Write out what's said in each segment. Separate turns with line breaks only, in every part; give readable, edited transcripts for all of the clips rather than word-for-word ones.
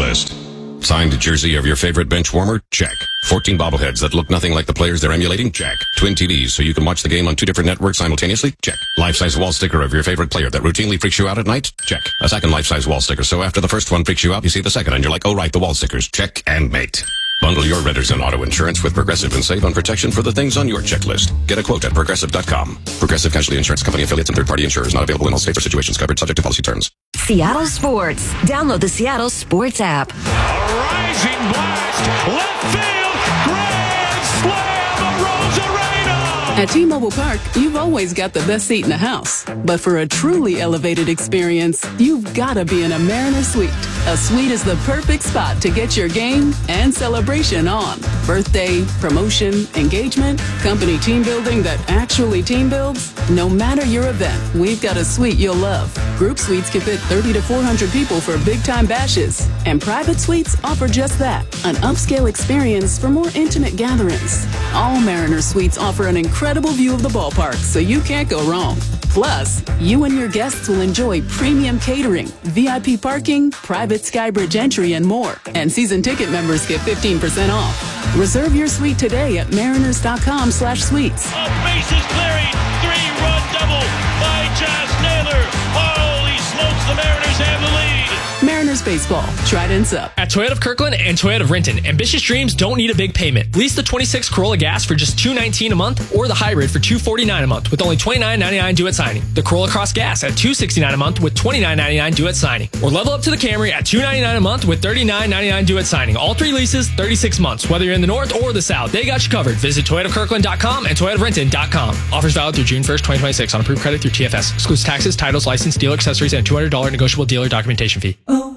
checklist. Signed jersey of your favorite bench warmer? Check. 14 bobbleheads that look nothing like the players they're emulating? Check. Twin TVs so you can watch the game on 2 different networks simultaneously? Check. Life-size wall sticker of your favorite player that routinely freaks you out at night? Check. A second life-size wall sticker so after the first one freaks you out, you see the second and you're like, oh right, the wall stickers. Check and mate. Bundle your renters and auto insurance with Progressive and save on protection for the things on your checklist. Get a quote at Progressive.com. Progressive Casualty Insurance Company affiliates and third-party insurers not available in all states or situations covered subject to policy terms.
Seattle Sports. Download the Seattle Sports app.
A rising blast, left field, grand slam, Rosarena!
At T-Mobile Park, you've always got the best seat in the house. But for a truly elevated experience, you've got to be in a Mariner Suite. A suite is the perfect spot to get your game and celebration on. Birthday, promotion, engagement, company team building that actually team builds. No matter your event, we've got a suite you'll love. Group suites can fit 30 to 400 people for big-time bashes. And private suites offer just that, an upscale experience for more intimate gatherings. All Mariner Suites offer an incredible view of the ballpark, so you can't go wrong. Plus, you and your guests will enjoy premium catering, VIP parking, private Skybridge entry, and more. And season ticket members get 15% off. Reserve your suite today at mariners.com/suites.
A bases clearing, 3-run double by Josh Naylor. Holy smokes, the Mariners have the lead.
Mariners baseball. Trident's up.
At Toyota of Kirkland and Toyota of Renton, ambitious dreams don't need a big payment. Lease the 26 Corolla Gas for just $219 a month or the hybrid for $249 a month with only $29.99 due at signing. The Corolla Cross Gas at $269 a month with $29.99 due at signing. Or level up to the Camry at $299 a month with $39.99 due at signing. All 3 leases, 36 months. Whether you're in the north or the south, they got you covered. Visit ToyotaKirkland.com and ToyotaRenton.com. Offers valid through June 1st, 2026 on approved credit through TFS. Excludes taxes, titles, license, dealer accessories, and $200 negotiable dealer documentation fee.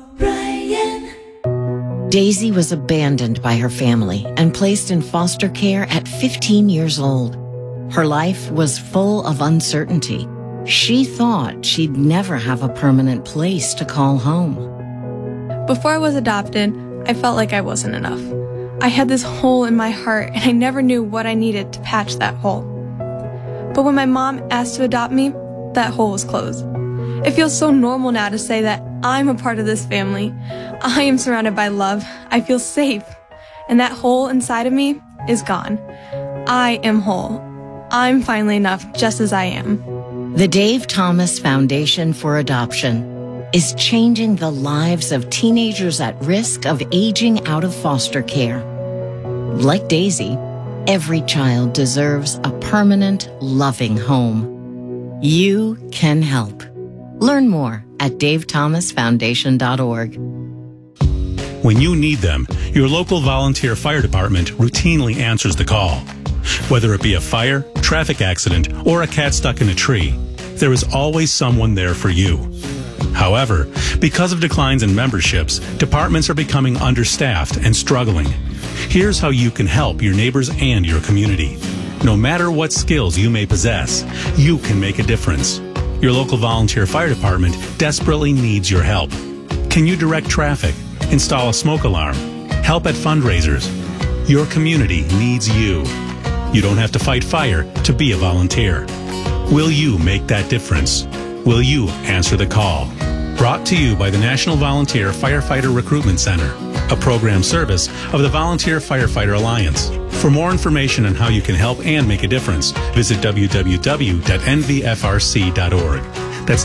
Daisy was abandoned by her family and placed in foster care at 15 years old. Her life was full of uncertainty. She thought she'd never have a permanent place to call home.
Before I was adopted, I felt like I wasn't enough. I had this hole in my heart and I never knew what I needed to patch that hole. But when my mom asked to adopt me, that hole was closed. It feels so normal now to say that I'm a part of this family. I am surrounded by love. I feel safe. And that hole inside of me is gone. I am whole. I'm finally enough just as I am.
The Dave Thomas Foundation for Adoption is changing the lives of teenagers at risk of aging out of foster care. Like Daisy, every child deserves a permanent, loving home. You can help. Learn more at davethomasfoundation.org.
When you need them, your local volunteer fire department routinely answers the call. Whether it be a fire, traffic accident, or a cat stuck in a tree, there is always someone there for you. However, because of declines in memberships, departments are becoming understaffed and struggling. Here's how you can help your neighbors and your community. No matter what skills you may possess, you can make a difference. Your local volunteer fire department desperately needs your help. Can you direct traffic, install a smoke alarm, help at fundraisers? Your community needs you. You don't have to fight fire to be a volunteer. Will you make that difference? Will you answer the call? Brought to you by the National Volunteer Firefighter Recruitment Center, a program service of the Volunteer Firefighter Alliance. For more information on how you can help and make a difference, visit www.nvfrc.org. That's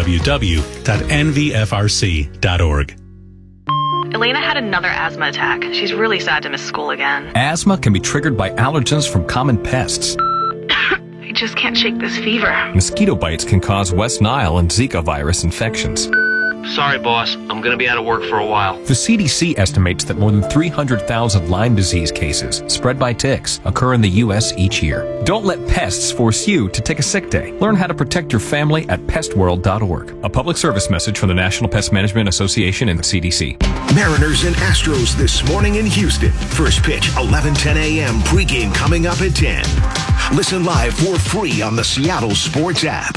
www.nvfrc.org.
Elena had another asthma attack. She's really sad to miss school again.
Asthma can be triggered by allergens from common pests.
I just can't shake this fever.
Mosquito bites can cause West Nile and Zika virus infections.
Sorry, boss. I'm going to be out of work for a while.
The CDC estimates that more than 300,000 Lyme disease cases spread by ticks occur in the U.S. each year. Don't let pests force you to take a sick day. Learn how to protect your family at pestworld.org. A public service message from the National Pest Management Association and the CDC.
Mariners and Astros this morning in Houston. First pitch, 11:10 a.m. Pregame coming up at 10. Listen live for free on the Seattle Sports app.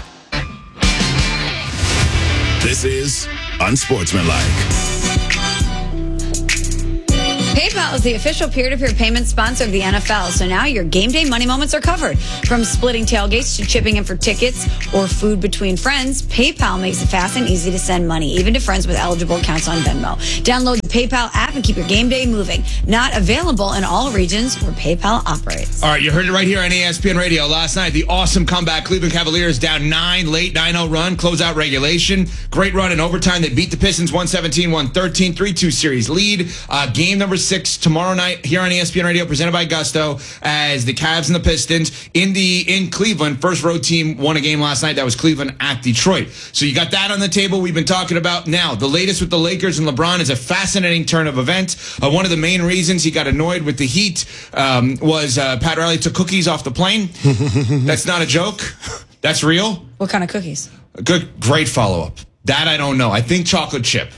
This is Unsportsmanlike.
PayPal is the official peer-to-peer payment sponsor of the NFL, so now your game day money moments are covered. From splitting tailgates to chipping in for tickets or food between friends, PayPal makes it fast and easy to send money, even to friends with eligible accounts on Venmo. Download PayPal app and keep your game day moving. Not available in all regions where PayPal operates.
All right, you heard it right here on ESPN Radio. Last night, the awesome comeback. Cleveland Cavaliers down 9, late 9-0 run, closeout regulation. Great run in overtime. They beat the Pistons 117-113, 3-2 series lead. Game number 6 tomorrow night here on ESPN Radio, presented by Gusto, as the Cavs and the Pistons in Cleveland. First road team won a game last night. That was Cleveland at Detroit. So you got that on the table. We've been talking about now. The latest with the Lakers and LeBron is a fascinating turn of events. One of the main reasons he got annoyed with the Heat was Pat Riley took cookies off the plane. That's not a joke. That's real.
What kind of cookies?
Great follow-up. That I don't know. I think chocolate chip.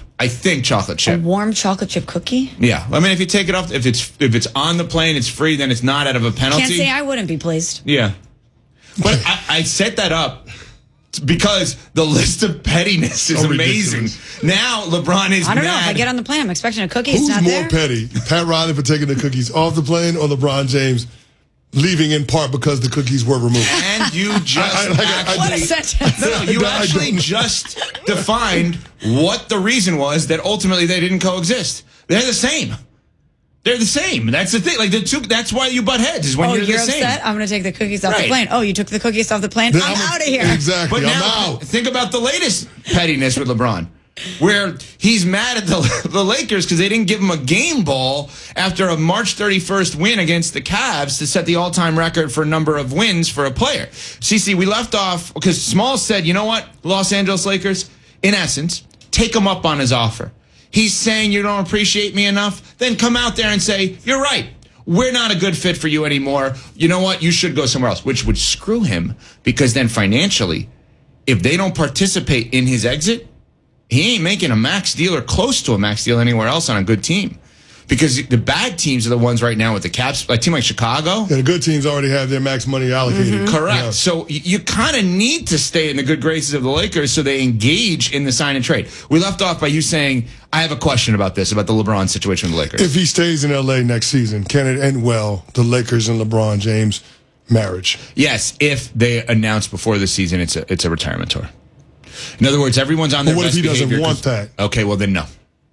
A warm chocolate chip cookie?
Yeah. I mean, if you take it off, if it's on the plane, it's free, then it's not out of a penalty.
Can't say I wouldn't be pleased.
Yeah. But I set that up because the list of pettiness is amazing. Now LeBron is
I don't
mad.
know. If I get on the plane, I'm expecting a cookie. It's
Who's
not
more
there.
petty? Pat Riley for taking the cookies off the plane, or LeBron James leaving in part because the cookies were removed?
And you just
What a sentence.
No, you actually just defined what the reason was that ultimately they didn't coexist. They're the same. They're the same. That's the thing. Like the two. That's why you butt heads. Is when you're the same.
upset. I'm going to take the cookies off the
Right.
plane. Oh, you took the cookies off the plane.
Then
I'm out of here.
Exactly.
But
I'm
now,
out.
think about the latest pettiness with LeBron, where he's mad at the Lakers because they didn't give him a game ball after a March 31st win against the Cavs to set the all-time record for number of wins for a player. CC, we left off because Smalls said, you know what, Los Angeles Lakers, in essence, take him up on his offer. He's saying you don't appreciate me enough, then come out there and say, you're right. We're not a good fit for you anymore. You know what? You should go somewhere else, which would screw him because then financially, if they don't participate in his exit, he ain't making a max deal or close to a max deal anywhere else on a good team. Because the bad teams are the ones right now with the Caps, a team like Chicago.
Yeah, the good teams already have their max money allocated.
Correct.
Yeah.
So you kind of need to stay in the good graces of the Lakers so they engage in the sign and trade. We left off by you saying, I have a question about this, about the LeBron situation with the Lakers.
If he stays in L.A. next season, can it end well, the Lakers and LeBron James marriage?
Yes, if they announce before the season it's a retirement tour. In other words, everyone's on their
But what if
best
he doesn't
behavior
want that?
Okay, well then no.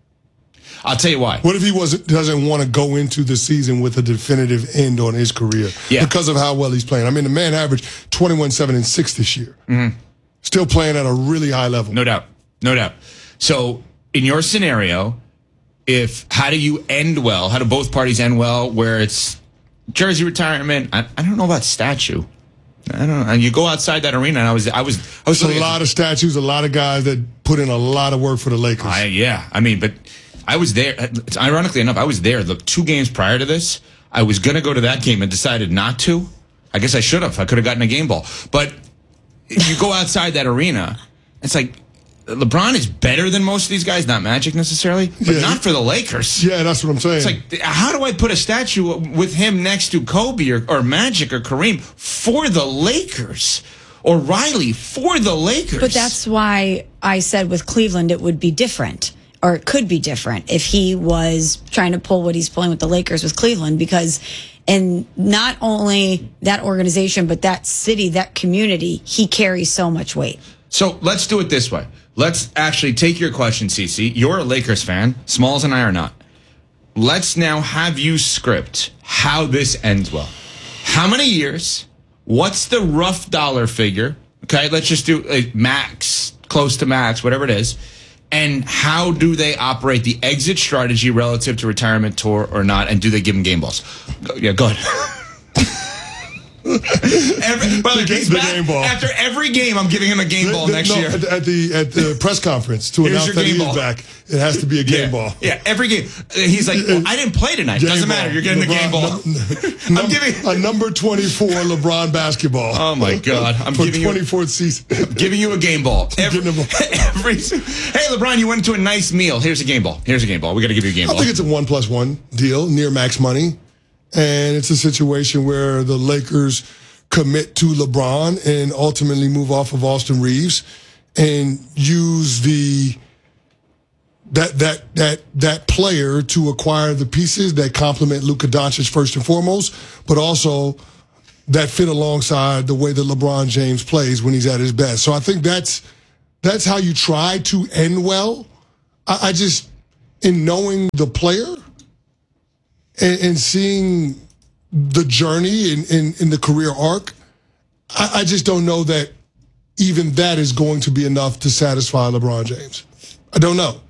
I'll tell you why.
What if he doesn't want to go into the season with a definitive end on his career because of how well he's playing? I mean, the man averaged 21-7-6 this year.
Mm-hmm.
Still playing at a really high level.
No doubt. No doubt. So in your scenario, how do you end well? How do both parties end well where it's jersey retirement? I don't know about statue. I don't know. And you go outside that arena, and I was
There's a lot of statues, a lot of guys that put in a lot of work for the Lakers.
I mean, but I was there. Ironically enough, I was there the 2 games prior to this. I was going to go to that game and decided not to. I guess I should have. I could have gotten a game ball. But you go outside that arena, it's like LeBron is better than most of these guys. Not Magic necessarily, but not for the Lakers.
Yeah, that's what I'm saying.
It's like, how do I put a statue with him next to Kobe or Magic or Kareem for the Lakers? Or Riley for the Lakers?
But that's why I said with Cleveland it would be different. Or it could be different if he was trying to pull what he's pulling with the Lakers with Cleveland, because in not only that organization, but that city, that community, he carries so much weight.
So let's do it this way. Let's actually take your question, Cece. You're a Lakers fan. Smalls and I are not. Let's now have you script how this ends well. How many years? What's the rough dollar figure? Okay, let's just do max, close to max, whatever it is. And how do they operate the exit strategy relative to retirement tour or not? And do they give him game balls? Yeah, go ahead. Game ball. After every game, I'm giving him a game ball next year.
At the press conference to announce that he is back, it has to be a game ball.
Yeah, every game. He's like, well, I didn't play tonight. Doesn't matter. You're getting the game ball.
I'm giving a number 24 LeBron basketball.
Oh my God! I'm
for
giving
24th season.
I'm giving you a game ball. Hey, LeBron, you went into a nice meal. Here's a game ball. Here's a game ball. We got to give you a game ball.
I think it's a 1+1 deal, near max money. And it's a situation where the Lakers commit to LeBron and ultimately move off of Austin Reeves and use that player to acquire the pieces that complement Luka Doncic first and foremost, but also that fit alongside the way that LeBron James plays when he's at his best. So I think that's how you try to end well. in knowing the player and seeing the journey in the career arc, I just don't know that even that is going to be enough to satisfy LeBron James. I don't know.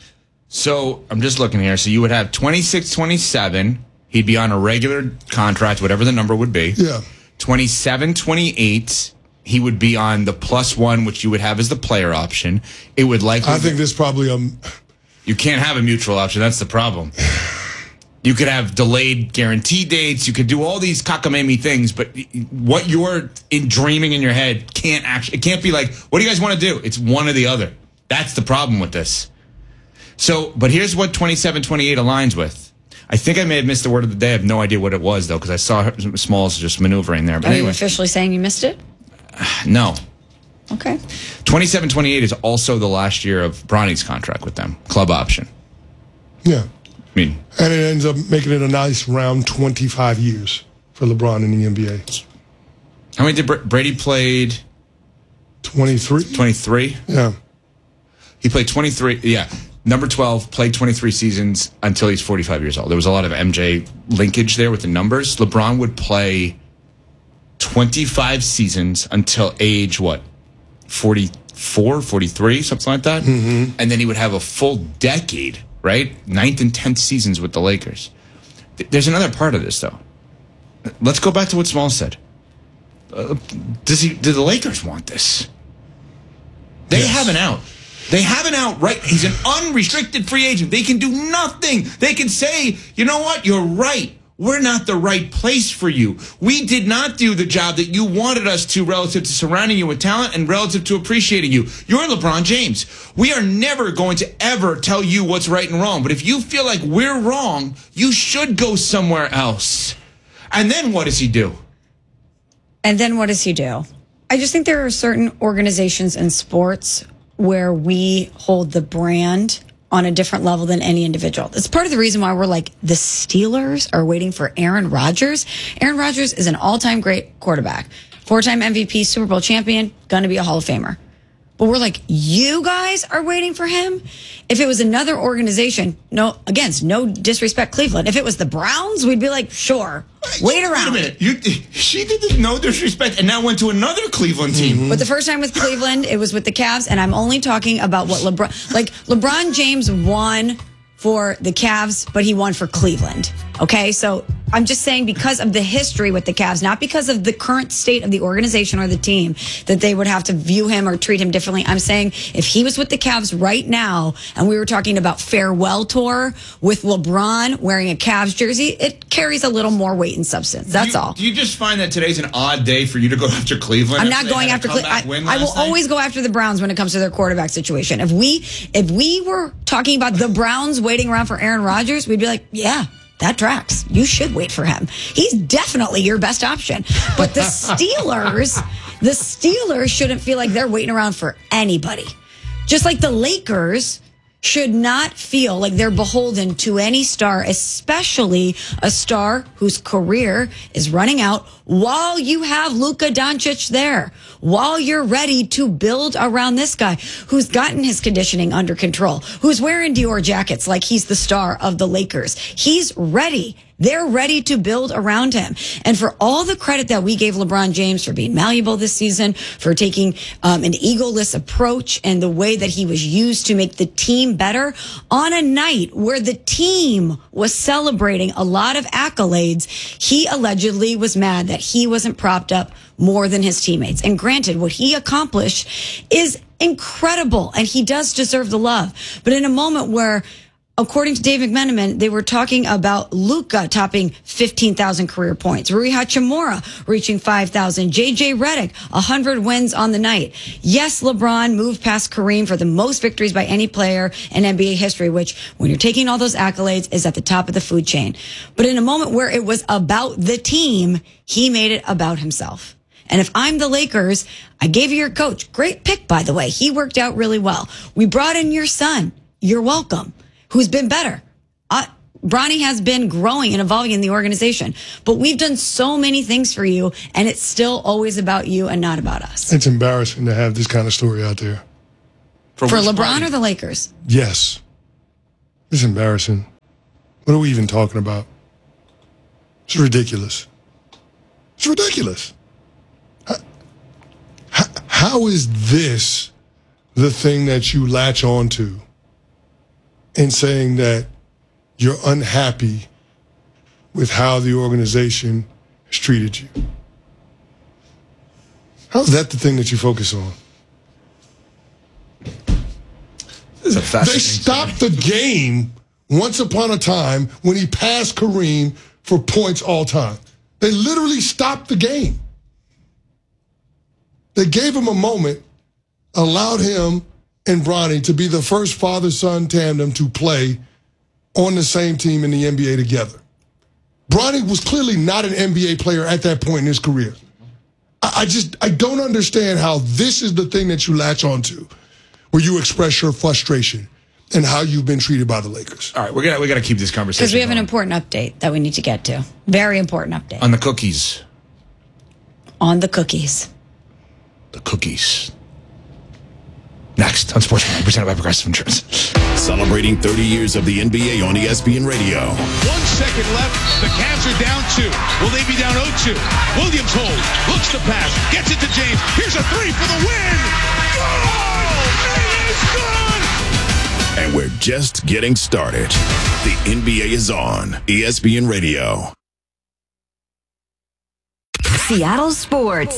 So I'm just looking here. So you would have 26, 27. He'd be on a regular contract, whatever the number would be.
Yeah.
27, 28. He would be on the +1, which you would have as the player option. It would likely.
I think there's probably
You can't have a mutual option. That's the problem. You could have delayed guarantee dates. You could do all these cockamamie things, but what you're dreaming in your head can't actually. It can't be like, what do you guys want to do? It's one or the other. That's the problem with this. So, but here's what 27, 28 aligns with. I think I may have missed the word of the day. I have no idea what it was, though, because I saw Smalls just maneuvering there. But
Are
anyway.
you officially saying you missed it?
No.
Okay.
27-28 is also the last year of Bronny's contract with them. Club option.
Yeah.
I mean.
And it ends up making it a nice round 25 years for LeBron in the NBA.
How many did Brady played?
23.
23?
Yeah.
He played 23. Yeah. Number 12 played 23 seasons until he's 45 years old. There was a lot of MJ linkage there with the numbers. LeBron would play 25 seasons until age, 44, 43, something like that?
Mm-hmm.
And then he would have a full decade, right? 9th and 10th seasons with the Lakers. There's another part of this, though. Let's go back to what Small said. Do the Lakers want this? They have an out. They have an out, right? He's an unrestricted free agent. They can do nothing. They can say, you know what? You're right. We're not the right place for you. We did not do the job that you wanted us to relative to surrounding you with talent and relative to appreciating you. You're LeBron James. We are never going to ever tell you what's right and wrong. But if you feel like we're wrong, you should go somewhere else. And then what does he do?
And then what does he do? I just think there are certain organizations in sports where we hold the brand on a different level than any individual. That's part of the reason why we're like, the Steelers are waiting for Aaron Rodgers. Aaron Rodgers is an all-time great quarterback. 4-time MVP, Super Bowl champion, going to be a Hall of Famer. But we're like, you guys are waiting for him? If it was another organization, no disrespect, Cleveland. If it was the Browns, we'd be like, sure, wait around.
Wait a minute. She did this, no disrespect, and now went to another Cleveland team.
Mm-hmm. But the first time with Cleveland, it was with the Cavs, and I'm only talking about what LeBron James won for the Cavs, but he won for Cleveland. Okay, so I'm just saying because of the history with the Cavs, not because of the current state of the organization or the team, that they would have to view him or treat him differently. I'm saying if he was with the Cavs right now and we were talking about farewell tour with LeBron wearing a Cavs jersey, it carries a little more weight and substance. That's all.
Do you just find that today's an odd day for you to go after Cleveland?
I'm not going after Cleveland. I will always go after the Browns when it comes to their quarterback situation. If we were talking about the Browns waiting around for Aaron Rodgers, we'd be like, yeah, that tracks. You should wait for him. He's definitely your best option. But the Steelers shouldn't feel like they're waiting around for anybody. Just like the Lakers should not feel like they're beholden to any star, especially a star whose career is running out while you have Luka Doncic there, while you're ready to build around this guy who's gotten his conditioning under control, who's wearing Dior jackets like he's the star of the Lakers. He's ready. They're ready to build around him. And for all the credit that we gave LeBron James for being malleable this season, for taking an egoless approach and the way that he was used to make the team better on a night where the team was celebrating a lot of accolades, he allegedly was mad that he wasn't propped up more than his teammates. And granted, what he accomplished is incredible and he does deserve the love. But in a moment where, according to Dave McMenamin, they were talking about Luka topping 15,000 career points, Rui Hachimura reaching 5,000, JJ Redick 100 wins on the night. Yes, LeBron moved past Kareem for the most victories by any player in NBA history, which when you're taking all those accolades is at the top of the food chain. But in a moment where it was about the team, he made it about himself. And if I'm the Lakers, I gave you your coach. Great pick, by the way. He worked out really well. We brought in your son. You're welcome. Who's been better. Bronny has been growing and evolving in the organization. But we've done so many things for you, and it's still always about you and not about us.
It's embarrassing to have this kind of story out there.
For LeBron or the Lakers?
Yes. It's embarrassing. What are we even talking about? It's ridiculous. It's ridiculous. How is this the thing that you latch on to in saying that you're unhappy with how the organization has treated you? How is that the thing that you focus on?
This is a fascinating
They stopped the game once upon a time when he passed Kareem for points all time. They literally stopped the game. They gave him a moment, allowed him and Bronny to be the first father-son tandem to play on the same team in the NBA together. Bronny was clearly not an NBA player at that point in his career. I don't understand how this is the thing that you latch onto, where you express your frustration and how you've been treated by the Lakers.
All right, we got to keep this conversation
Because we have
going.
an important update that we need to get to. Very important update.
On the cookies.
On the cookies.
The cookies. Next on Sportsman, presented by Progressive Insurance.
Celebrating 30 years of the NBA on ESPN Radio.
1 second left. The Cavs are down 2. Will they be down 0-2? Williams holds. Looks to pass. Gets it to James. Here's a 3 for the win. Good! It is good!
And we're just getting started. The NBA is on ESPN Radio.
Seattle Sports.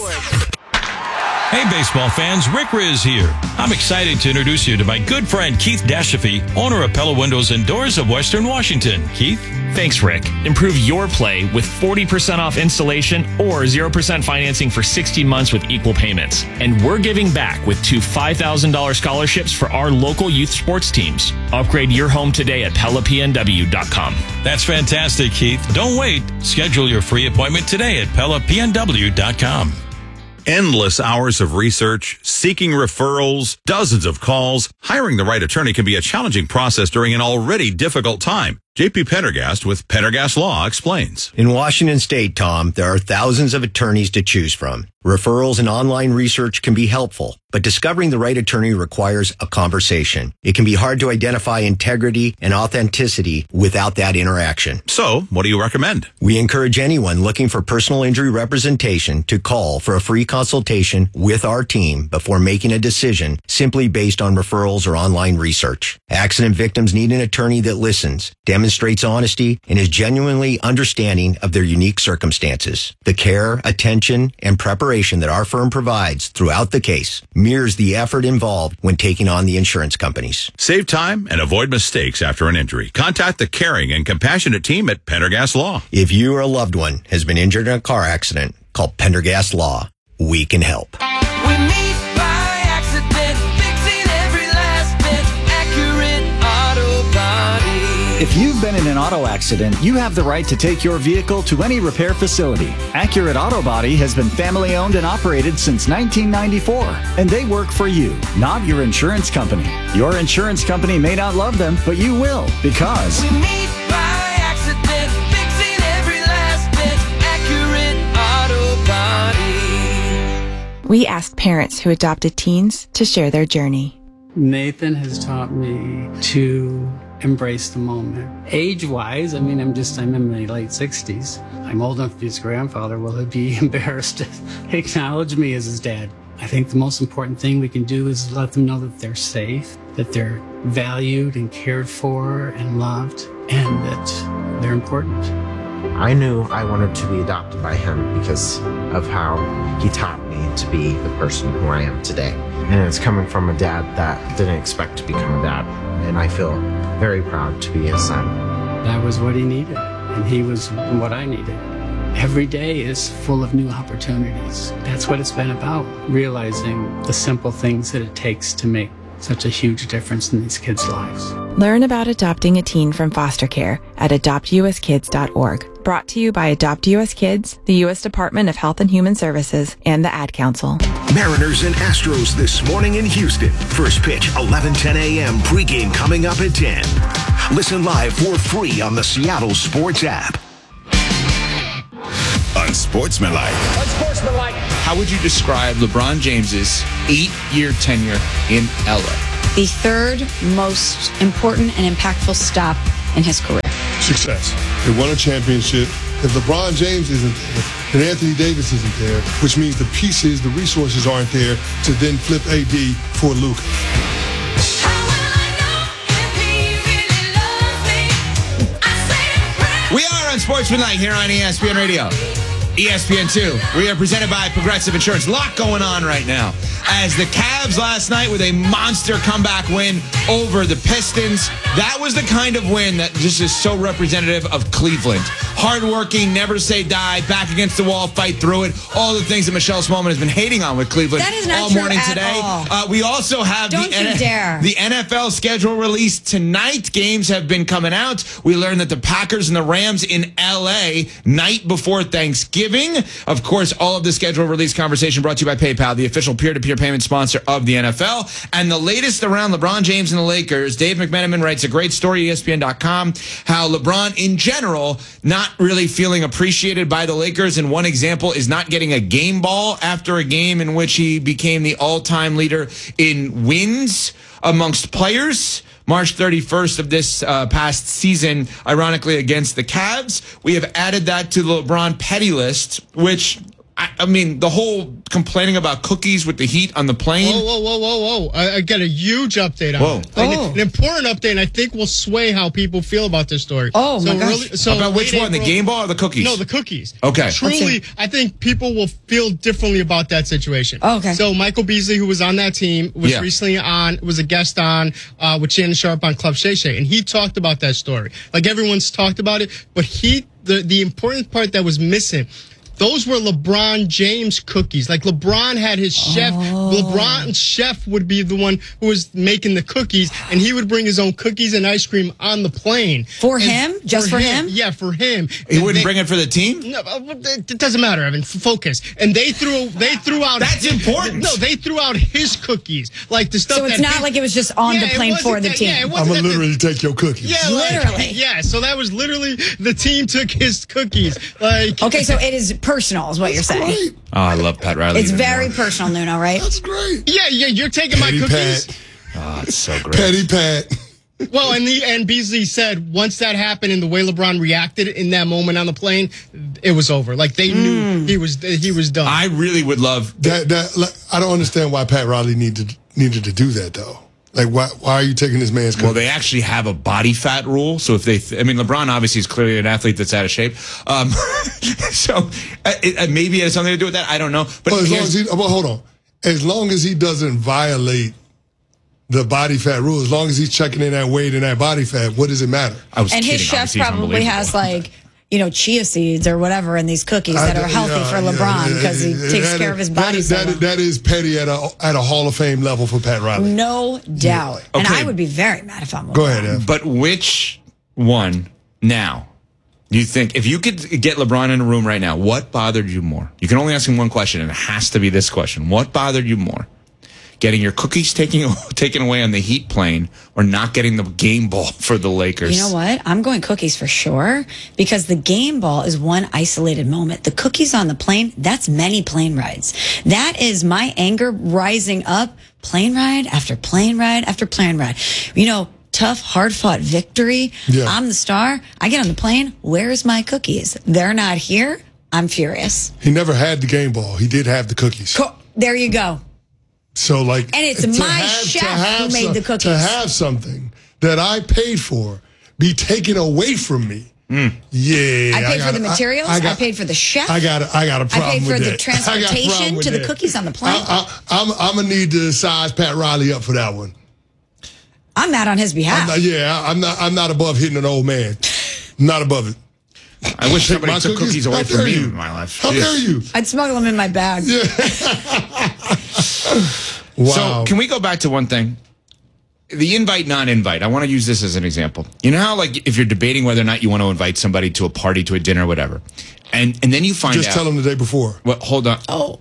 Hey, baseball fans, Rick Riz here. I'm excited to introduce you to my good friend Keith Dashafy, owner of Pella Windows and Doors of Western Washington. Keith?
Thanks, Rick. Improve your play with 40% off installation or 0% financing for 60 months with equal payments. And we're giving back with 2 $5,000 scholarships for our local youth sports teams. Upgrade your home today at PellaPNW.com.
That's fantastic, Keith. Don't wait. Schedule your free appointment today at PellaPNW.com.
Endless hours of research, seeking referrals, dozens of calls. Hiring the right attorney can be a challenging process during an already difficult time. J.P. Pendergast with Pendergast Law explains.
In Washington State, Tom, there are thousands of attorneys to choose from. Referrals and online research can be helpful, but discovering the right attorney requires a conversation. It can be hard to identify integrity and authenticity without that interaction.
So, what do you recommend?
We encourage anyone looking for personal injury representation to call for a free consultation with our team before making a decision simply based on referrals or online research. Accident victims need an attorney that listens, demonstrates honesty, and is genuinely understanding of their unique circumstances. The care, attention, and preparation that our firm provides throughout the case mirrors the effort involved when taking on the insurance companies.
Save time and avoid mistakes after an injury. Contact the caring and compassionate team at Pendergast Law.
If you or a loved one has been injured in a car accident, call Pendergast Law. We can help.
We meet by accident, fixing every last bit, Accurate Auto Body.
If you've been in an auto accident, you have the right to take your vehicle to any repair facility. Accurate Auto Body has been family owned and operated since 1994, and they work for you, not your insurance company. Your insurance company may not love them, but you will, because
We meet by accident, fixing every last bit, Accurate Auto Body.
We asked parents who adopted teens to share their journey.
Nathan has taught me to embrace the moment. Age-wise, I'm in my late 60s. I'm old enough to be his grandfather. Will he be embarrassed to acknowledge me as his dad? I think the most important thing we can do is let them know that they're safe, that they're valued and cared for and loved, and that they're important.
I knew I wanted to be adopted by him because of how he taught me to be the person who I am today. And it's coming from a dad that didn't expect to become a dad. And I feel very proud to be his son.
That was what he needed, and he was what I needed. Every day is full of new opportunities. That's what it's been about, realizing the simple things that it takes to make such a huge difference in these kids' lives.
Learn about adopting a teen from foster care at adoptuskids.org. Brought to you by Adopt US Kids, the U.S. Department of Health and Human Services, and the Ad Council.
Mariners and Astros this morning in Houston. First pitch, 11:10 a.m. Pregame coming up at 10. Listen live for free on the Seattle Sports app.
Unsportsmanlike.
How would you describe LeBron James's 8-year tenure in LA?
the third most important and impactful stop in his career?
Success. They won a championship. If LeBron James isn't there, then Anthony Davis isn't there, which means the pieces, the resources aren't there to then flip AD for Luka.
We are on Sportsmanlike here on ESPN Radio. ESPN2. We are presented by Progressive Insurance. A lot going on right now. As the Cavs last night with a monster comeback win over the Pistons. That was the kind of win that just is so representative of Cleveland. Hardworking, never say die, back against the wall, fight through it. All the things that Michelle Smallman has been hating on with Cleveland
That is not
all
true
morning
at
today.
all.
We also have
Don't you dare.
the NFL schedule released tonight. Games have been coming out. We learned that the Packers and the Rams in LA night before Thanksgiving. Of course, all of the schedule release conversation brought to you by PayPal, the official peer-to-peer payment sponsor of the NFL. And the latest around LeBron James and the Lakers, Dave McMenamin writes a great story, ESPN.com, how LeBron in general not really feeling appreciated by the Lakers. And one example is not getting a game ball after a game in which he became the all-time leader in wins amongst players. March 31st of this past season, ironically against the Cavs. We have added that to the LeBron petty list, which, I mean, the whole complaining about cookies with the heat on the plane.
Whoa. I got a huge update on it. An important update, and I think will sway how people feel about this story.
Oh, my gosh.
About which one, the game ball or the cookies?
No, the cookies.
Okay.
Truly, I think people will feel differently about that situation.
Oh, okay.
So Michael Beasley, who was on that team, was recently was a guest on with Shannon Sharp on Club Shay Shay, and he talked about that story. Like, everyone's talked about it, but the important part that was missing, those were LeBron James cookies. Like, LeBron had his chef. LeBron's chef would be the one who was making the cookies, and he would bring his own cookies and ice cream on the plane.
For him? Just for him?
Yeah, for him.
He wouldn't bring it for the team?
No, it doesn't matter, Evan. Focus. And they threw out.
That's important.
No, they threw out his cookies. Like the stuff
So it's not like it was just on the plane for the team.
Yeah,
I'm going to literally take your cookies.
Yeah,
literally.
Yeah, so that was literally the team took his cookies. Like,
Okay, so it is personal, is what you're saying.
Great.
Oh, I love Pat Riley.
It's
even
very
more.
personal, Nuno, right?
That's great.
Yeah, you're taking
Petty
my cookies.
Pat.
Oh, it's so great.
Petty Pat.
Well, and Beasley said once that happened and the way LeBron reacted in that moment on the plane, it was over. Like, they knew he was done.
I really would love
I don't understand why Pat Riley needed to do that, though. Like, why are you taking this man's cookies?
Well, they actually have a body fat rule. So if LeBron obviously is clearly an athlete that's out of shape. So maybe it has something to do with that. I don't know. But
hold on. As long as he doesn't violate the body fat rule, as long as he's checking in that weight and that body fat, what does it matter?
And his chef probably has, like, chia seeds or whatever in these cookies that are healthy for LeBron because he takes care of his body.
That is petty at a Hall of Fame level for Pat Riley.
No doubt.
Yeah.
And
Okay.
I would be very mad if I'm LeBron.
Go ahead, Ev.
But which one now do you think, if you could get LeBron in a room right now, what bothered you more? You can only ask him one question, and it has to be this question. What bothered you more? Getting your cookies taken away on the Heat plane, or not getting the game ball for the Lakers?
You know what? I'm going cookies for sure, because the game ball is one isolated moment. The cookies on the plane, that's many plane rides. That is my anger rising up, plane ride after plane ride after plane ride. Tough, hard-fought victory.
Yeah.
I'm the star. I get on the plane. Where's my cookies? They're not here. I'm furious.
He never had the game ball. He did have the cookies.
There you go.
So, like,
And it's my chef who made the cookies.
To have something that I paid for be taken away from me. Yeah.
I paid for the materials. I paid for the chef.
I got a problem with that.
I paid for the
I got a problem
transportation
with
to the
that.
cookies on the plane.
I'm going to need to size Pat Riley up for that one.
I'm mad on his behalf.
I'm not above hitting an old man. Not above it.
I wish somebody took cookies away from me
you?
in my life.
How dare you?
I'd smuggle them in my bag.
Wow.
So can we go back to one thing? The invite, non-invite. I want to use this as an example. You know how, like, if you're debating whether or not you want to invite somebody to a party, to a dinner, whatever, and then you find out.
Just tell them the day before.
Well, hold on.
Oh.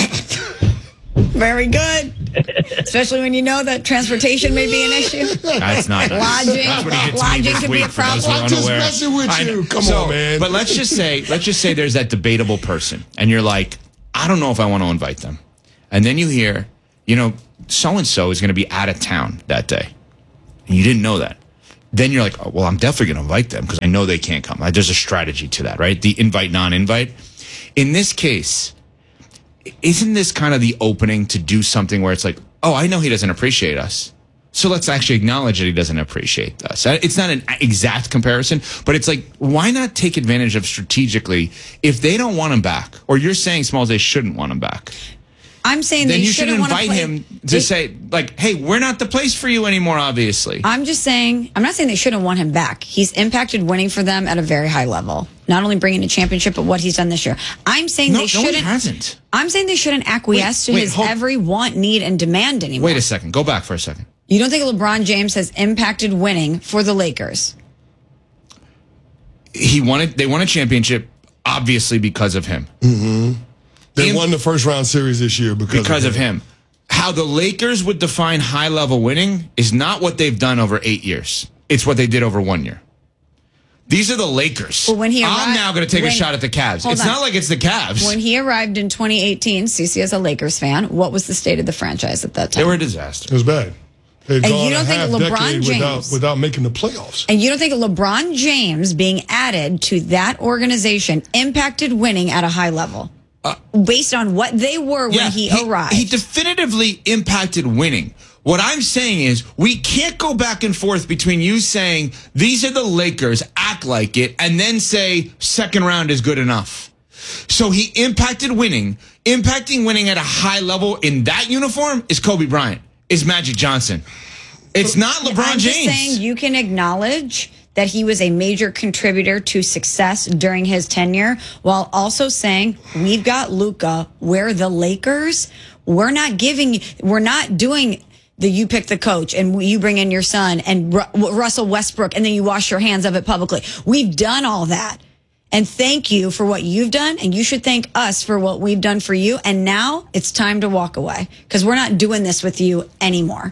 Very good. Especially when you know that transportation may be an issue.
That's not nice.
Lodging.
That's what he gets me
Lodging
this
could be
week
a
for those who are
problem.
I'm just
unaware.
messing with
I know.
you. Come on, man.
But let's just say there's that debatable person, and you're like, I don't know if I want to invite them. And then you hear, so-and-so is going to be out of town that day. And you didn't know that. Then you're like, oh, well, I'm definitely going to invite them because I know they can't come. There's a strategy to that, right? The invite, non-invite. In this case, isn't this kind of the opening to do something where it's like, oh, I know he doesn't appreciate us, so let's actually acknowledge that he doesn't appreciate us. It's not an exact comparison, but it's like, why not take advantage of strategically if they don't want him back, or you're saying, Smalls, they shouldn't want him back.
I'm saying
then
they
you should
shouldn't want to
invite him to say, like, hey, we're not the place for you anymore, obviously.
I'm just saying, I'm not saying they shouldn't want him back. He's impacted winning for them at a very high level. Not only bringing a championship, but what he's done this year. I'm saying they shouldn't.
No, he hasn't.
I'm saying they shouldn't acquiesce to his every want, need, and demand anymore.
Wait a second. Go back for a second.
You don't think LeBron James has impacted winning for the Lakers?
They won a championship, obviously, because of him.
Mm-hmm. They won the first round series this year because of him.
How the Lakers would define high level winning is not what they've done over 8 years. It's what they did over 1 year. These are the Lakers.
Well, when
I'm now going to take a shot at the Cavs. It's not like it's the Cavs.
When he arrived in 2018, CeCe as a Lakers fan, what was the state of the franchise at that time?
They were a disaster.
It was bad.
And you don't think LeBron James
without making the playoffs?
And you don't think LeBron James being added to that organization impacted winning at a high level? Based on what they were when he arrived.
He definitively impacted winning. What I'm saying is we can't go back and forth between you saying these are the Lakers, act like it, and then say second round is good enough. So he impacted winning. Impacting winning at a high level in that uniform is Kobe Bryant, is Magic Johnson. It's not LeBron James.
I'm just saying you can acknowledge that he was a major contributor to success during his tenure, while also saying we've got Luka. We're the Lakers. We're not doing the you pick the coach and you bring in your son and Russell Westbrook and then you wash your hands of it publicly. We've done all that. And thank you for what you've done, and you should thank us for what we've done for you. And now it's time to walk away because we're not doing this with you anymore.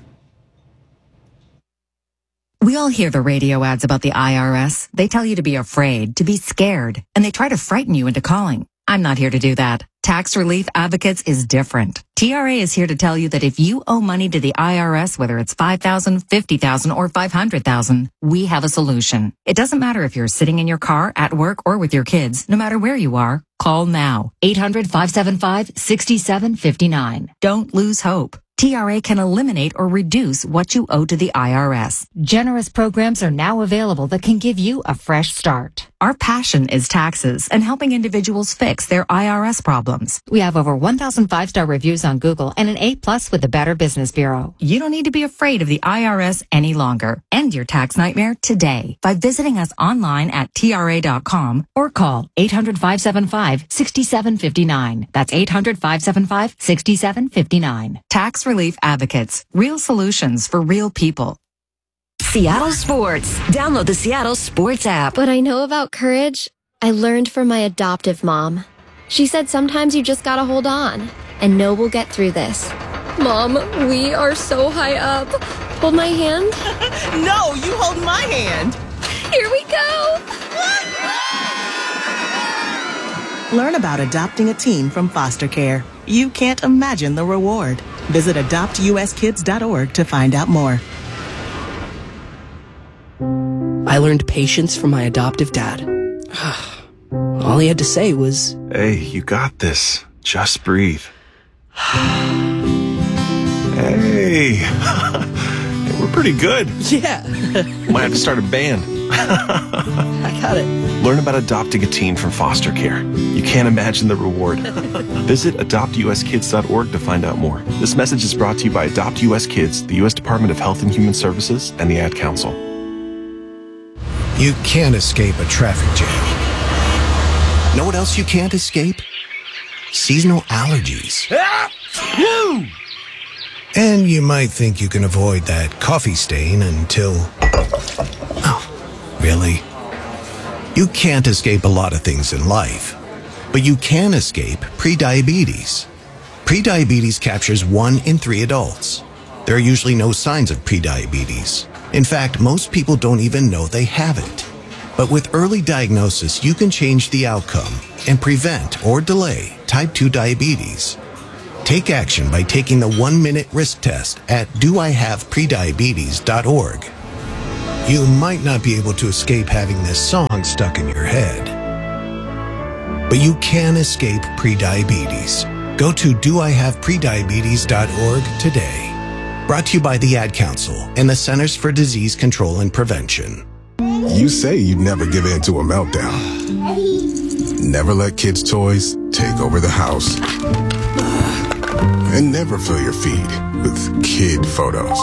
We all hear the radio ads about the IRS. They tell you to be afraid, to be scared, and they try to frighten you into calling. I'm not here to do that. Tax Relief Advocates is different. TRA is here to tell you that if you owe money to the IRS, whether it's $5,000, $50,000, or $500,000, we have a solution. It doesn't matter if you're sitting in your car, at work, or with your kids. No matter where you are, call now. 800-575-6759. Don't lose hope. TRA can eliminate or reduce what you owe to the IRS. Generous programs are now available that can give you a fresh start. Our passion is taxes and helping individuals fix their IRS problems. We have over 1,000 5-star reviews on Google and an A+ with the Better Business Bureau. You don't need to be afraid of the IRS any longer. End your tax nightmare today by visiting us online at TRA.com or call 800-575-6759. That's 800-575-6759. Tax Relief Advocates. Real solutions for real people.
Seattle Sports. Download the Seattle Sports app.
What I know about courage, I learned from my adoptive mom. She said sometimes you just gotta hold on and know we'll get through this. Mom, we are so high up. Hold my hand.
No, you hold my hand.
Here we go.
Learn about adopting a teen from foster care. You can't imagine the reward. Visit adoptuskids.org to find out more.
I learned patience from my adoptive dad. All he had to say was,
"Hey, you got this. Just breathe." Hey, we're pretty good.
Yeah.
Might have to start a band.
I got it.
Learn about adopting a teen from foster care. You can't imagine the reward. Visit adoptuskids.org to find out more. This message is brought to you by Adopt US Kids, the U.S. Department of Health and Human Services, and the Ad Council.
You can't escape a traffic jam. Know what else you can't escape? Seasonal allergies. And you might think you can avoid that coffee stain until... Oh, really? You can't escape a lot of things in life, but you can escape prediabetes. Prediabetes captures 1 in 3 adults. There are usually no signs of prediabetes. In fact, most people don't even know they have it. But with early diagnosis, you can change the outcome and prevent or delay type 2 diabetes. Take action by taking the 1-minute risk test at doihaveprediabetes.org. You might not be able to escape having this song stuck in your head, but you can escape prediabetes. Go to doihaveprediabetes.org today. Brought to you by the Ad Council and the Centers for Disease Control and Prevention.
You say you'd never give in to a meltdown. Never let kids' toys take over the house. And never fill your feed with kid photos.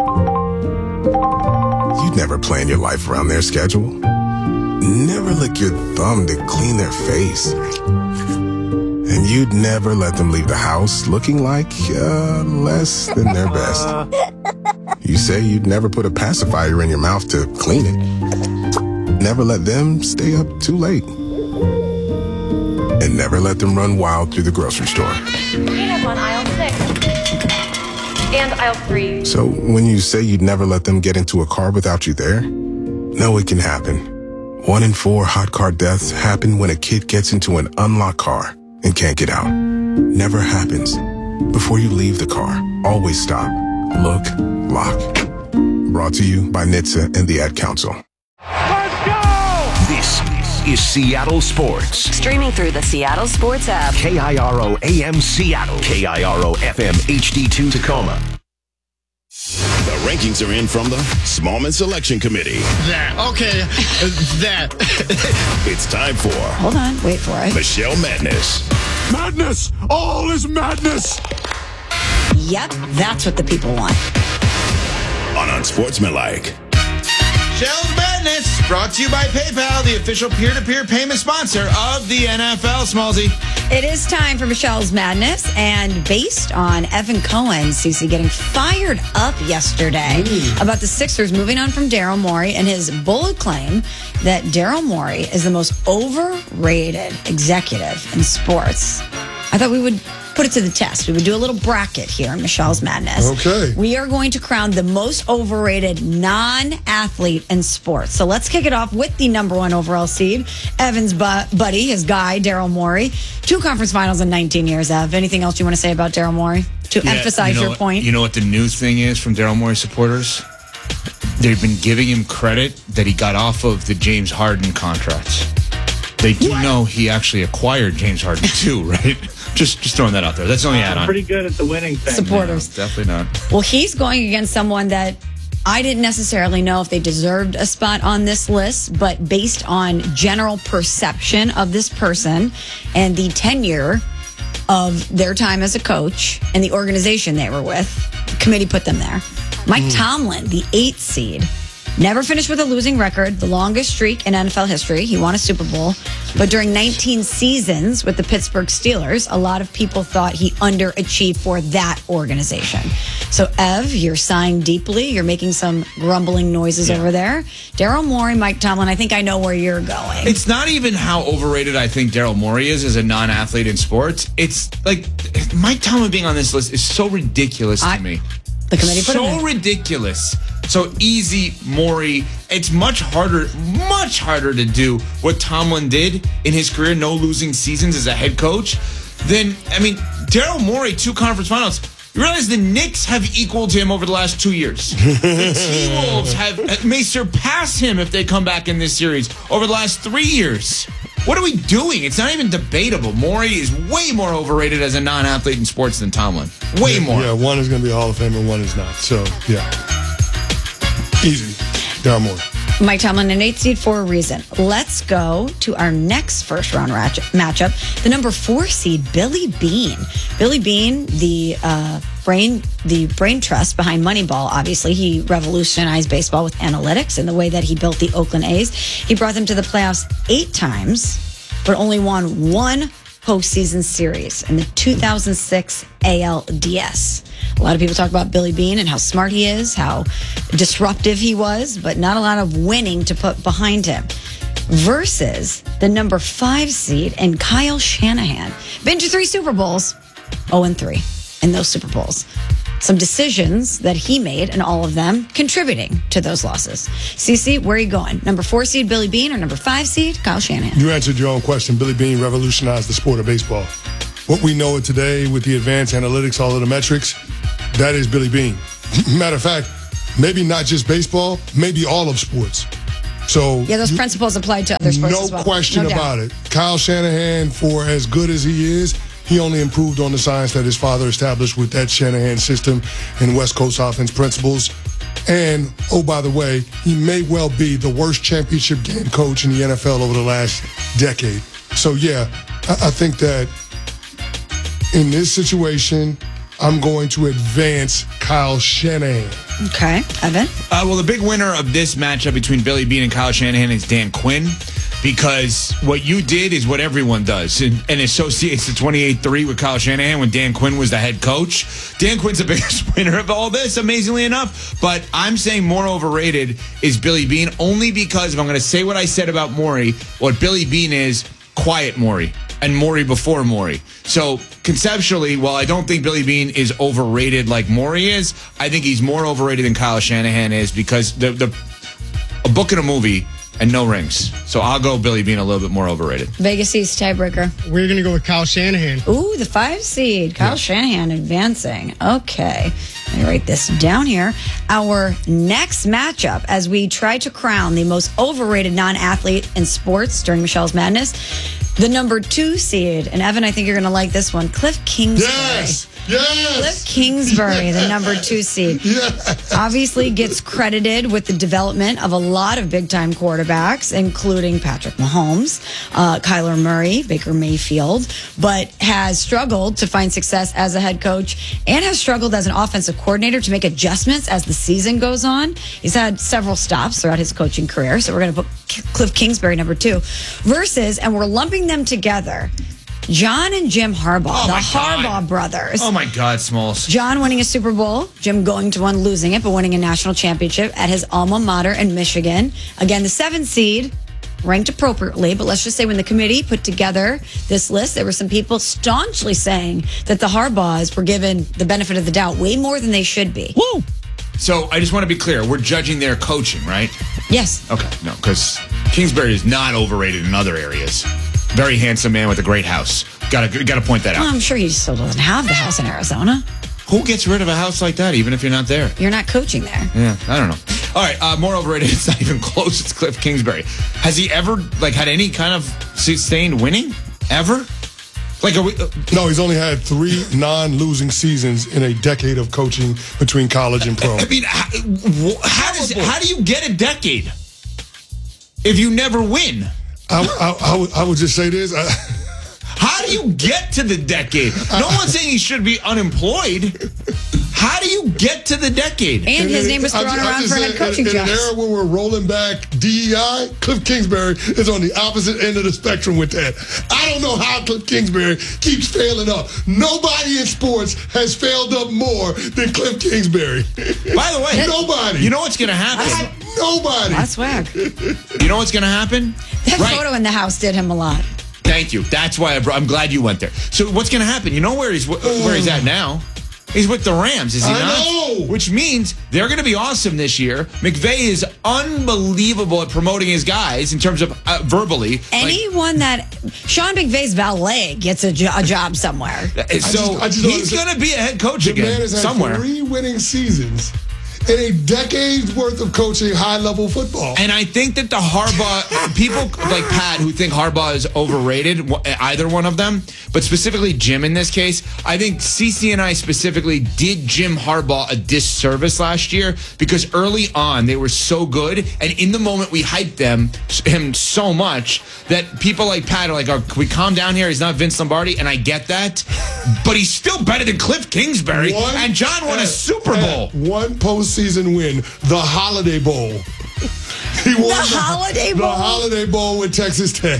You'd never plan your life around their schedule. Never lick your thumb to clean their face. And you'd never let them leave the house looking like less than their best. You say you'd never put a pacifier in your mouth to clean it. Never let them stay up too late. And never let them run wild through the grocery store.
Peanut on aisle 6. And aisle 3.
So when you say you'd never let them get into a car without you there, no, it can happen. 1 in 4 hot car deaths happen when a kid gets into an unlocked car and can't get out. Never happens. Before you leave the car, always stop, look, lock. Brought to you by NHTSA and the Ad Council.
This is Seattle Sports.
Streaming through the Seattle Sports app.
KIRO AM Seattle. KIRO FM HD2 Tacoma.
The rankings are in from the Smallman Selection Committee. It's time for...
Hold on, wait for it.
Michelle Madness.
Madness! All is madness!
Yep, that's what the people want.
On Unsportsmanlike.
Michelle's Madness, brought to you by PayPal, the official peer-to-peer payment sponsor of the NFL, Smallsy.
It is time for Michelle's Madness, and based on Evan Cohen, Cece, getting fired up yesterday about the Sixers moving on from Daryl Morey and his bold claim that Daryl Morey is the most overrated executive in sports, I thought we would put it to the test. We would do a little bracket here in Michelle's Madness.
Okay.
We are going to crown the most overrated non-athlete in sports. So let's kick it off with the number 1 overall seed, Evan's buddy, his guy, Daryl Morey. 2 conference finals in 19 years, Ev. Anything else you want to say about Daryl Morey to emphasize your point?
You know what the new thing is from Daryl Morey supporters? They've been giving him credit that he got off of the James Harden contract. They do know he actually acquired James Harden too, right? Just throwing that out there. That's the only add-on.
Pretty good at the winning thing.
Supporters.
No, definitely not.
Well, he's going against someone that I didn't necessarily know if they deserved a spot on this list, but based on general perception of this person and the tenure of their time as a coach and the organization they were with, the committee put them there. Mike Tomlin, the 8th seed, never finished with a losing record, the longest streak in NFL history. He won a Super Bowl. But during 19 seasons with the Pittsburgh Steelers, a lot of people thought he underachieved for that organization. So, Ev, you're sighing deeply. You're making some grumbling noises over there. Daryl Morey, Mike Tomlin, I think I know where you're going.
It's not even how overrated I think Daryl Morey is as a non-athlete in sports. It's like Mike Tomlin being on this list is so ridiculous to me.
The committee put him in.
So ridiculous. So easy, Morey. It's much harder to do what Tomlin did in his career, no losing seasons as a head coach, than, Daryl Morey, 2 conference finals. You realize the Knicks have equaled him over the last 2 years. The T-Wolves may surpass him if they come back in this series over the last 3 years. What are we doing? It's not even debatable. Morey is way more overrated as a non-athlete in sports than Tomlin. Way more.
Yeah, one is going to be a Hall of Famer, one is not. So, yeah. Easy. Daryl Morey.
Mike Tomlin, an 8th seed for a reason. Let's go to our next first-round matchup. The number 4 seed, Billy Beane. Billy Beane, the brain trust behind Moneyball, obviously. He revolutionized baseball with analytics and the way that he built the Oakland A's. He brought them to the playoffs 8 times, but only won 1 postseason series in the 2006 ALDS. A lot of people talk about Billy Beane and how smart he is, how disruptive he was, but not a lot of winning to put behind him. Versus the number 5 seed and Kyle Shanahan. Been to 3 Super Bowls, 0-3 in those Super Bowls. Some decisions that he made and all of them contributing to those losses. CC, where are you going? Number 4 seed Billy Beane or number 5 seed Kyle Shanahan?
You answered your own question. Billy Beane revolutionized the sport of baseball. what we know today with the advanced analytics, all of the metrics, that is Billy Beane. Matter of fact, maybe not just baseball, maybe all of sports. So
yeah, those principles apply to other sports
no
as well.
question
No doubt.
about it. Kyle Shanahan, for as good as he is, he only improved on the science that his father established with that Shanahan system and West Coast offense principles. And, oh, by the way, he may well be the worst championship game coach in the NFL over the last decade. So, yeah, I think that in this situation, I'm going to advance Kyle Shanahan.
Okay, Evan?
Well, the big winner of this matchup between Billy Beane and Kyle Shanahan is Dan Quinn, because what you did is what everyone does and associates the 28-3 with Kyle Shanahan when Dan Quinn was the head coach. Dan Quinn's the biggest winner of all this, amazingly enough. But I'm saying more overrated is Billy Beane, only because if I'm going to say what I said about Morey, what Billy Beane is, quiet Morey. And Morey before Morey. So conceptually, while I don't think Billy Beane is overrated like Morey is, I think he's more overrated than Kyle Shanahan is, because a book and a movie and no rings. So I'll go Billy Beane a little bit more overrated.
Vegas East tiebreaker.
We're going to go with Kyle Shanahan.
Ooh, the 5 seed. Kyle Shanahan advancing. Okay. Let me write this down here. Our next matchup, as we try to crown the most overrated non-athlete in sports during Michelle's Madness, the number 2 seed, and Evan, I think you're going to like this one, Cliff Kingsbury.
Yes!
Cliff Kingsbury, the number 2 seed.
Yes.
Obviously gets credited with the development of a lot of big-time quarterbacks, including Patrick Mahomes, Kyler Murray, Baker Mayfield, but has struggled to find success as a head coach and has struggled as an offensive coordinator to make adjustments as the season goes on. He's had several stops throughout his coaching career, so we're going to put Cliff Kingsbury number 2 versus, and we're lumping them together, John and Jim Harbaugh, the Harbaugh brothers.
Oh, my God, Smalls.
John winning a Super Bowl, Jim going to one, losing it, but winning a national championship at his alma mater in Michigan. Again, the 7th seed, ranked appropriately, but let's just say when the committee put together this list, there were some people staunchly saying that the Harbaughs were given the benefit of the doubt way more than they should be.
Woo! So I just want to be clear. We're judging their coaching, right?
Yes.
Okay, no, because Kingsbury is not overrated in other areas. Very handsome man with a great house. Got to point that out.
Well, I'm sure he still doesn't have the house in Arizona.
Who gets rid of a house like that, even if you're not there?
You're not coaching there.
Yeah, I don't know. All right, more overrated. It's not even close. It's Cliff Kingsbury. Has he ever had any kind of sustained winning ever?
No, he's only had 3 non-losing seasons in a decade of coaching between college and pro.
I mean, how do you get a decade if you never win?
I would just say this.
How do you get to the decade? No one's saying he should be unemployed. How do you get to the decade?
And his name was thrown around for head coaching jobs.
In an era when we're rolling back DEI, Cliff Kingsbury is on the opposite end of the spectrum with that. I don't know how Cliff Kingsbury keeps failing up. Nobody in sports has failed up more than Cliff Kingsbury.
By the way,
nobody.
You know what's going to happen?
Nobody.
That's swag.
You know what's going to happen?
That photo in the house did him a lot.
Thank you. That's why I'm glad you went there. So what's going to happen? You know where he's at now? He's with the Rams, is he not?
I know.
Which means they're going to be awesome this year. McVay is unbelievable at promoting his guys in terms of verbally.
Anyone that Sean McVay's valet gets a job somewhere.
So he's going to be a head coach again
the man has had
somewhere.
3 winning seasons in a decade's worth of coaching high-level football.
And I think that the Harbaugh, people like Pat who think Harbaugh is overrated, either one of them, but specifically Jim in this case, I think CC and I specifically did Jim Harbaugh a disservice last year because early on they were so good, and in the moment we hyped him so much that people like Pat are like, oh, can we calm down here? He's not Vince Lombardi, and I get that, but he's still better than Cliff Kingsbury, and John won a Super Bowl.
One postseason win, the Holiday Bowl. He won
the Holiday Bowl?
The Holiday Bowl with Texas Tech.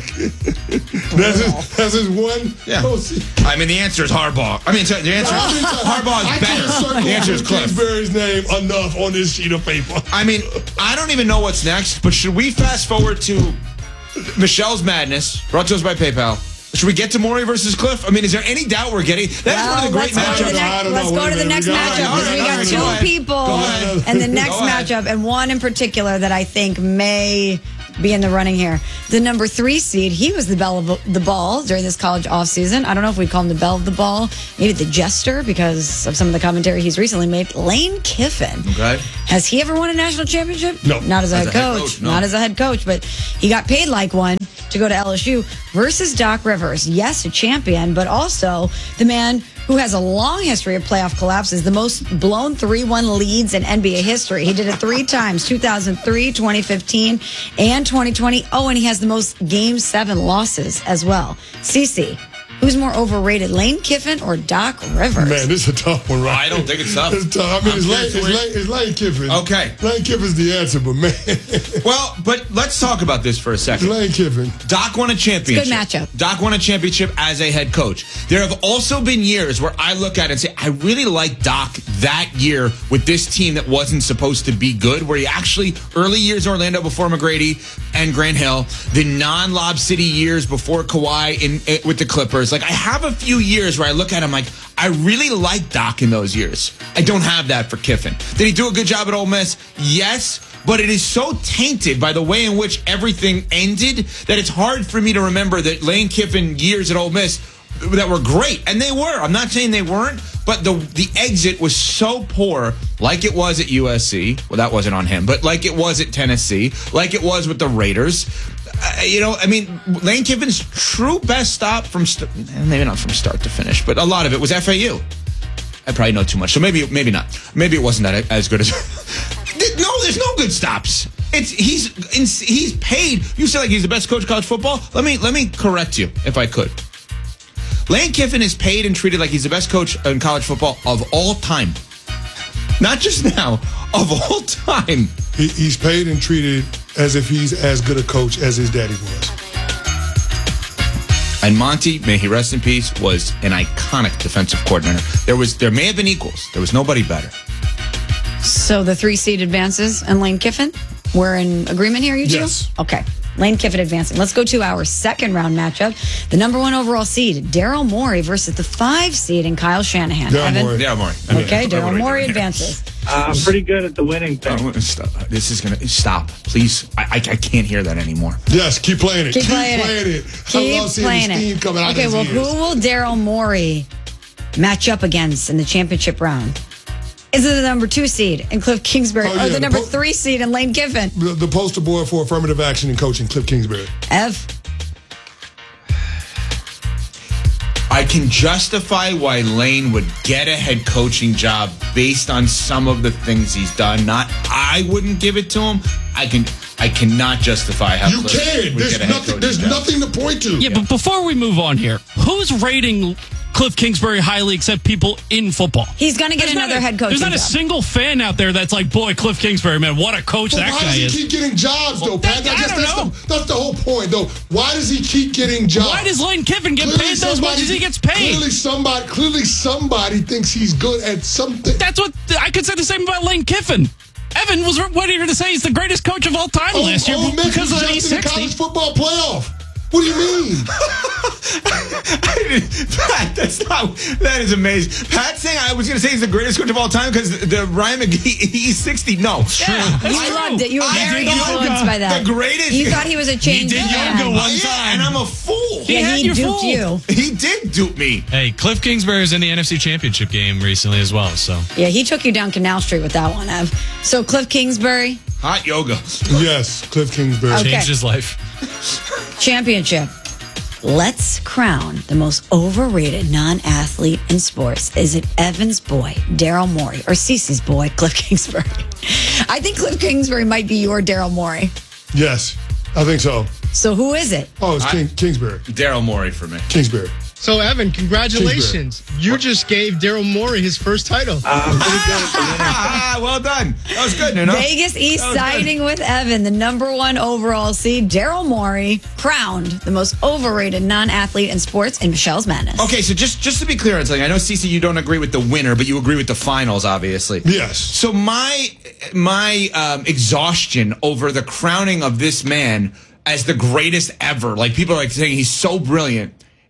That's his one postseason.
I mean, the answer is Harbaugh. I mean, the answer is Harbaugh is better. The answer is Cliff.
Kingsbury's name enough on this sheet of paper.
I mean, I don't even know what's next, but should we fast forward to Michelle's Madness, brought to us by PayPal? Should we get to Morey versus Cliff? I mean, is there any doubt we're getting? That's one of the great matchups.
Let's go to the next matchup because we got 2 people in the next matchup, and one in particular that I think may be in the running here. The number 3 seed, he was the belle of the ball during this college offseason. I don't know if we'd call him the belle of the ball, maybe the jester, because of some of the commentary he's recently made. Lane Kiffin.
Okay.
Has he ever won a national championship?
No.
Not as a head coach.
No.
Not as a head coach, but he got paid like one to go to LSU versus Doc Rivers. Yes, a champion, but also the man who has a long history of playoff collapses, the most blown 3-1 leads in NBA history. He did it 3 times, 2003, 2015, and 2020. Oh, and he has the most Game 7 losses as well. CeCe, who's more overrated, Lane Kiffin or Doc Rivers?
Man, this is a tough one, right?
I don't think it's tough.
It's tough. I mean, it's Lane Kiffin.
Okay.
Lane Kiffin's the answer, but man.
Well, but let's talk about this for a second.
Lane Kiffin.
Doc won a championship.
It's a good matchup.
Doc won a championship as a head coach. There have also been years where I look at it and say, I really like Doc that year with this team that wasn't supposed to be good, where he actually, early years Orlando before McGrady and Grant Hill, the non-Lob City years before Kawhi with the Clippers. Like, I have a few years where I look at him like, I really like Doc in those years. I don't have that for Kiffin. Did he do a good job at Ole Miss? Yes. But it is so tainted by the way in which everything ended that it's hard for me to remember that Lane Kiffin years at Ole Miss that were great. And they were. I'm not saying they weren't. But the exit was so poor, like it was at USC. Well, that wasn't on him. But like it was at Tennessee. Like it was with the Raiders. Lane Kiffin's true best stop from maybe not from start to finish, but a lot of it was FAU. I probably know too much, so maybe not. Maybe it wasn't that as good as. No, there's no good stops. He's paid. You say like he's the best coach of college football. Let me correct you if I could. Lane Kiffin is paid and treated like he's the best coach in college football of all time. Not just now, of all time.
He's paid and treated as if he's as good a coach as his daddy was.
And Monty, may he rest in peace, was an iconic defensive coordinator. There may have been equals. There was nobody better.
So the 3 seed advances and Lane Kiffin? We're in agreement here, you two?
Yes.
Okay. Lane Kiffin advancing. Let's go to our second round matchup. The number 1 overall seed, Daryl Morey versus the 5 seed and Kyle Shanahan.
Daryl Morey.
Okay, Daryl Morey advances.
I'm pretty good at the winning thing.
This is going to stop. Please. I can't hear that anymore.
Yes, keep playing it.
Keep playing it.
I love seeing the steam coming out of his ears.
Who will Daryl Morey match up against in the championship round? Is it the number 2 seed in Cliff Kingsbury or the number 3 seed in Lane Kiffin?
The poster boy for affirmative action in coaching, Cliff Kingsbury.
Ev?
I can justify why Lane would get a head coaching job based on some of the things he's done. I wouldn't give it to him. I cannot justify how
you can. There's nothing to point to.
Yeah, but before we move on here, who's rating Cliff Kingsbury highly except people in football?
He's going to get another head coach.
There's not a single fan out there that's like, boy, Cliff Kingsbury, man, what a coach that guy is.
Why does he keep getting jobs, though, Pat? That's the whole point, though. Why does he keep getting jobs?
Why does Lane Kiffin get paid as much as he gets paid?
Clearly somebody thinks he's good at something.
That's what I could say the same about Lane Kiffin. Evan was ready to say he's the greatest coach of all time last year because of the E60.
The college football playoff. What do you mean?
Pat, that is amazing. Pat saying I was going to say he's the greatest coach of all time because the Ryan McGee E60. No.
Yeah, you loved it. You were very influenced by that.
The greatest.
You thought he was a change
man. He did yoga one time.
And I'm a fool.
He duped you.
He did dupe me.
Hey, Cliff Kingsbury was in the NFC Championship game recently as well. So
yeah, he took you down Canal Street with that one, Ev. So Cliff Kingsbury.
Hot yoga.
Yes, Cliff Kingsbury.
Okay.
Changed his life.
Championship. Let's crown the most overrated non-athlete in sports. Is it Evan's boy, Daryl Morey, or CeCe's boy, Cliff Kingsbury? I think Cliff Kingsbury might be your Daryl Morey.
Yes, I think so.
So who is it?
Oh, it's Kingsbury.
Daryl Morey for me.
Kingsbury.
So, Evan, congratulations. You just gave Daryl Morey his first title.
Well done. That was good, Nuno.
Vegas East siding with Evan, the number 1 overall seed. Daryl Morey crowned the most overrated non-athlete in sports in Michelle's Madness.
Okay, so just to be clear on something, I know, CeCe, you don't agree with the winner, but you agree with the finals, obviously.
Yes.
So my exhaustion over the crowning of this man as the greatest ever, like people are like saying he's so brilliant,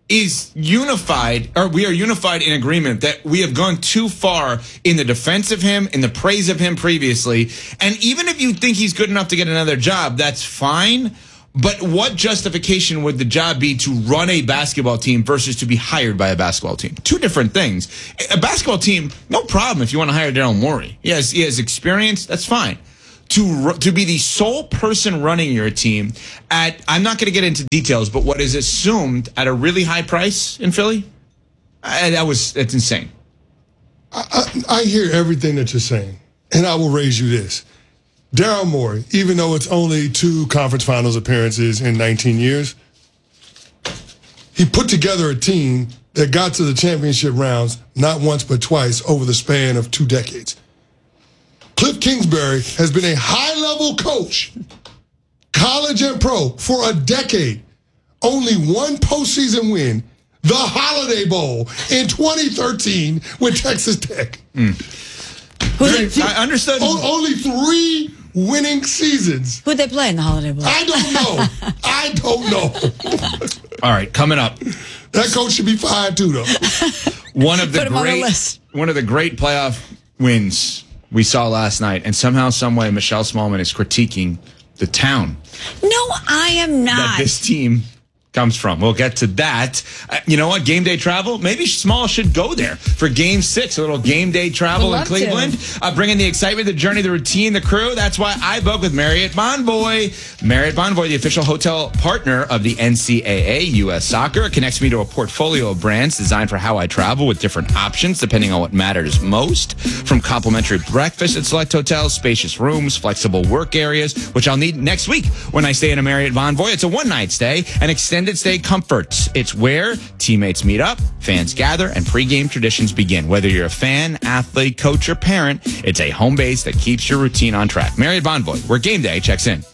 is unified, or we are unified in agreement that we have gone too far in the defense of him, in the praise of him previously. And even if you think he's good enough to get another job, that's fine. But what justification would the job be to run a basketball team versus to be hired by a basketball team? Two different things. A basketball team, no problem if you want to hire Daryl Morey. He has experience, that's fine. To be the sole person running your team at, I'm not going to get into details, but what is assumed at a really high price in Philly, it's insane.
I hear everything that you're saying, and I will raise you this. Daryl Morey, even though it's only 2 conference finals appearances in 19 years, he put together a team that got to the championship rounds not once but twice over the span of 2 decades. Cliff Kingsbury has been a high-level coach, college and pro, for a decade. Only one postseason win, the Holiday Bowl in 2013 with Texas Tech.
I understood.
Only 3 winning seasons.
Who'd they play in the Holiday Bowl?
I don't know.
All right, coming up.
That coach should be fired too, though.
One of the great playoff wins we saw last night, and somehow, some way, Michelle Smallman is critiquing the town.
No, I am not.
That this team comes from. We'll get to that. You know what? Game day travel? Maybe Small should go there for Game 6. A little game day travel in Cleveland. Bringing the excitement, the journey, the routine, the crew. That's why I booked with Marriott Bonvoy. Marriott Bonvoy, the official hotel partner of the NCAA U.S. Soccer. It connects me to a portfolio of brands designed for how I travel with different options depending on what matters most. From complimentary breakfast at select hotels, spacious rooms, flexible work areas, which I'll need next week when I stay in a Marriott Bonvoy. It's a one-night stay and extended stay comforts. It's where teammates meet up, fans gather, and pregame traditions begin. Whether you're a fan, athlete, coach, or parent, it's a home base that keeps your routine on track. Marriott Bonvoy, where game day checks in.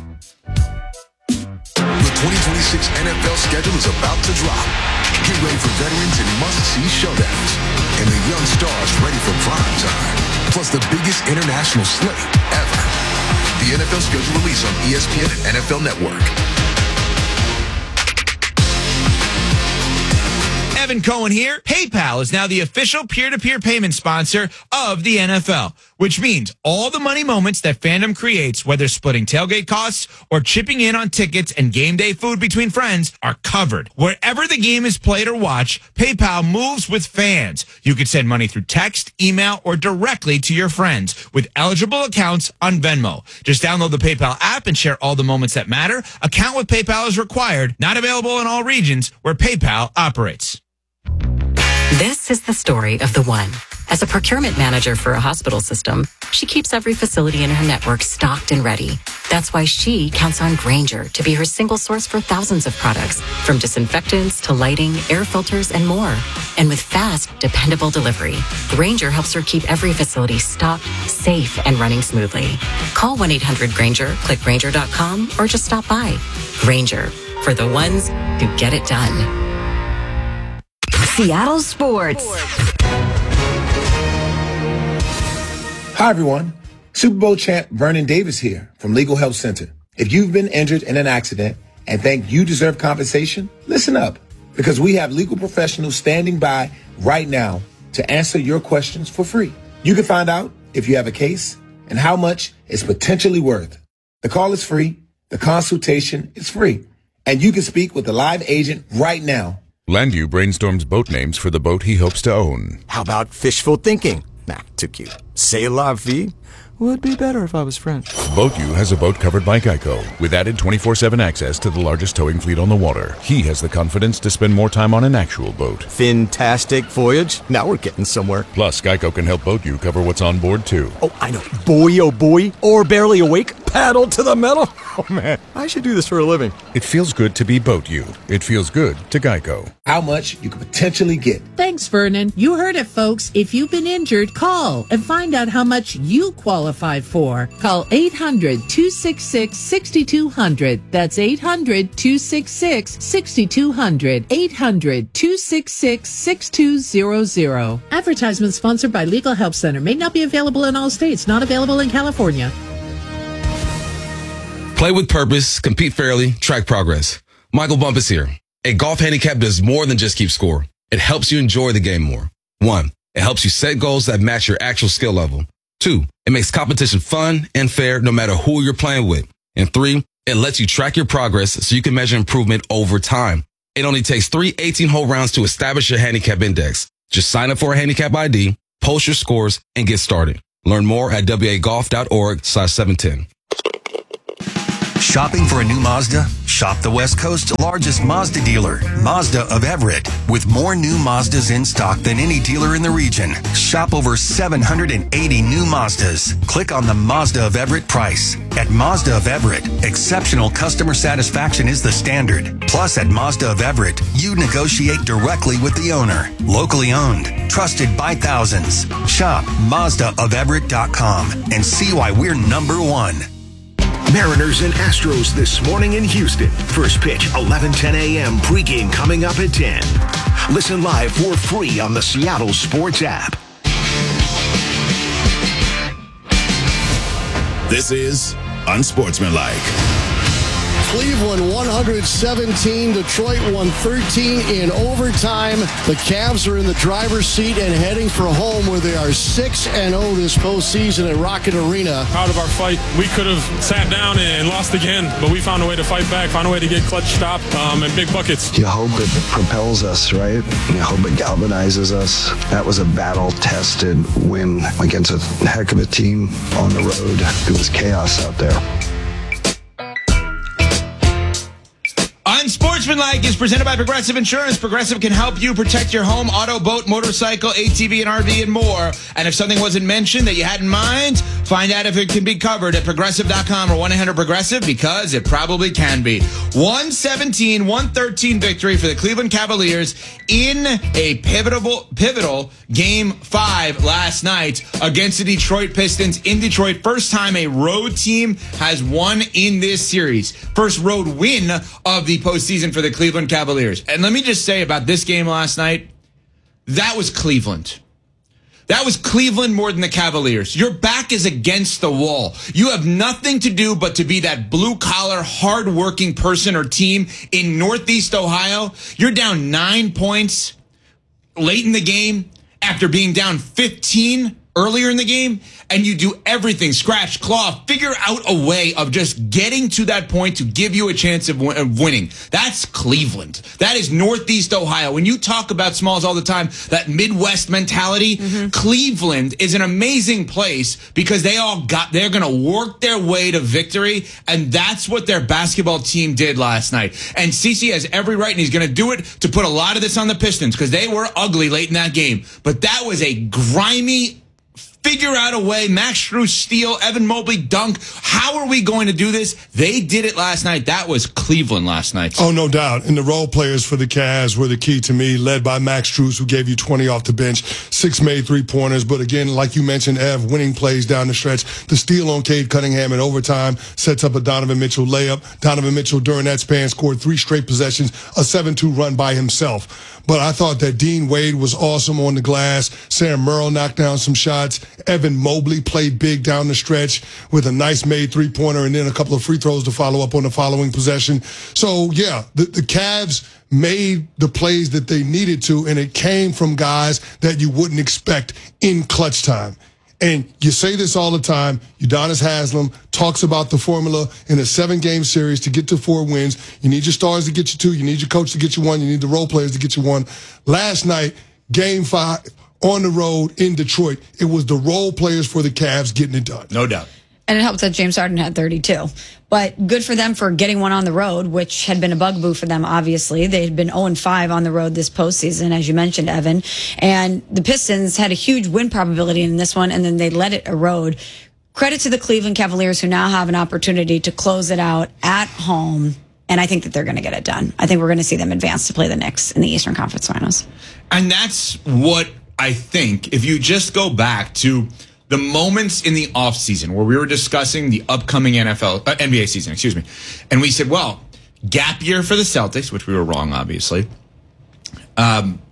The 2026 NFL schedule is about to drop. Get ready for veterans and must-see showdowns, and the young stars ready for prime time. Plus the biggest international slate ever. The NFL schedule release on ESPN and NFL Network.
Evan Cohen here. PayPal is now the official peer-to-peer payment sponsor of the NFL, which means all the money moments that fandom creates, whether splitting tailgate costs or chipping in on tickets and game day food between friends, are covered. Wherever the game is played or watched, PayPal moves with fans. You can send money through text, email, or directly to your friends with eligible accounts on Venmo. Just download the PayPal app and share all the moments that matter. Account with PayPal is required. Not available in all regions where PayPal operates.
This is the story of the one. As a procurement manager for a hospital system, she keeps every facility in her network stocked and ready. That's why she counts on Grainger to be her single source for thousands of products, from disinfectants to lighting, air filters, and more. And with fast, dependable delivery, Grainger helps her keep every facility stocked, safe, and running smoothly. Call 1-800-GRAINGER, click Grainger.com, or just stop by. Grainger, for the ones who get it done.
Seattle Sports.
Hi, everyone. Super Bowl champ Vernon Davis here from Legal Help Center. If you've been injured in an accident and think you deserve compensation, listen up, because we have legal professionals standing by right now to answer your questions for free. You can find out if you have a case and how much it's potentially worth. The call is free. The consultation is free. And you can speak with a live agent right now.
Landu brainstorms boat names for the boat he hopes to own.
How about fishful thinking? Nah, too cute. C'est la vie? Would be better if I was French.
BoatU has a boat covered by Geico, with added 24/7 access to the largest towing fleet on the water. He has the confidence to spend more time on an actual boat.
Fantastic voyage. Now we're getting somewhere.
Plus, Geico can help BoatU cover what's on board, too.
Oh, I know. Boy, oh boy. Or barely awake. Paddle to the metal. Oh, man. I should do this for a living.
It feels good to be BoatU. It feels good to Geico.
How much you could potentially get.
Thanks, Vernon. You heard it, folks. If you've been injured, call and find out how much you qualify for. Call 800-266-6200. That's 800-266-6200. 800-266-6200. Advertisement sponsored by Legal Help Center. May not be available in all states. Not available in California.
Play with purpose, compete fairly, track progress. Michael Bumpus here.
A golf handicap does more than just keep score. It helps you enjoy the game more. 1, it helps you set goals that match your actual skill level. 2, it makes competition fun and fair no matter who you're playing with. And 3, it lets you track your progress so you can measure improvement over time. It only takes 3 18-hole rounds to establish your handicap index. Just sign up for a handicap ID, post your scores, and get started. Learn more at wagolf.org/710.
Shopping for a new Mazda? Shop the West Coast's largest Mazda dealer, Mazda of Everett. With more new Mazdas in stock than any dealer in the region. Shop over 780 new Mazdas. Click on the Mazda of Everett price. At Mazda of Everett, exceptional customer satisfaction is the standard. Plus, at Mazda of Everett, you negotiate directly with the owner. Locally owned, trusted by thousands. Shop MazdaofEverett.com and see why we're number one.
Mariners and Astros this morning in Houston. First pitch, 11:10 a.m. Pregame coming up at 10. Listen live for free on the Seattle Sports app.
This is Unsportsmanlike.
Cleveland 117, Detroit 113 in overtime. The Cavs are in the driver's seat and heading for home where they are 6-0 this postseason at Rocket Arena.
Proud of our fight. We could have sat down and lost again, but we found a way to fight back, found a way to get clutch stop and big buckets.
You hope it propels us, right? You hope it galvanizes us. That was a battle-tested win against a heck of a team on the road. It was chaos out there.
Unsportsmanlike is presented by Progressive Insurance. Progressive can help you protect your home, auto, boat, motorcycle, ATV, and RV, and more. And if something wasn't mentioned that you had in mind, find out if it can be covered at Progressive.com or 1-800-PROGRESSIVE, because it probably can be. 117-113 victory for the Cleveland Cavaliers in a pivotal Game 5 last night against the Detroit Pistons in Detroit. First time a road team has won in this series. First road win of the postseason for the Cleveland Cavaliers. And let me just say about this game last night, that was Cleveland. That was Cleveland more than the Cavaliers. Your back is against the wall. You have nothing to do but to be that blue-collar, hard-working person or team in Northeast Ohio. You're down 9 points late in the game after being down 15 earlier in the game, and you do everything, scratch, claw, figure out a way of just getting to that point to give you a chance of winning. That's Cleveland. That is Northeast Ohio. When you talk about Smalls all the time, that Midwest mentality, Cleveland is an amazing place because they're going to work their way to victory, and that's what their basketball team did last night. And CeCe has every right, and he's going to do it to put a lot of this on the Pistons because they were ugly late in that game. But that was a grimy, figure out a way, Max Strus steal, Evan Mobley dunk. How are we going to do this? They did it last night. That was Cleveland last night.
Oh, no doubt. And the role players for the Cavs were the key to me, led by Max Strus, who gave you 20 off the bench, 6 made 3-pointers. But again, like you mentioned, Ev, winning plays down the stretch. The steal on Cade Cunningham in overtime sets up a Donovan Mitchell layup. Donovan Mitchell, during that span, scored 3 straight possessions, a 7-2 run by himself. But I thought that Dean Wade was awesome on the glass. Sam Merrill knocked down some shots. Evan Mobley played big down the stretch with a nice made 3-pointer and then a couple of free throws to follow up on the following possession. So, yeah, the Cavs made the plays that they needed to, and it came from guys that you wouldn't expect in clutch time. And you say this all the time. Udonis Haslem talks about the formula in a 7-game series to get to 4 wins. You need your stars to get you 2. You need your coach to get you 1. You need the role players to get you 1. Last night, Game 5 on the road in Detroit, it was the role players for the Cavs getting it done.
No doubt.
And it helps that James Harden had 32. But good for them for getting one on the road, which had been a bugaboo for them, obviously. They had been 0-5 on the road this postseason, as you mentioned, Evan. And the Pistons had a huge win probability in this one, and then they let it erode. Credit to the Cleveland Cavaliers, who now have an opportunity to close it out at home. And I think that they're going to get it done. I think we're going to see them advance to play the Knicks in the Eastern Conference Finals.
And that's what I think, if you just go back to the moments in the offseason where we were discussing the upcoming NBA season, and we said, well, gap year for the Celtics, which we were wrong, obviously.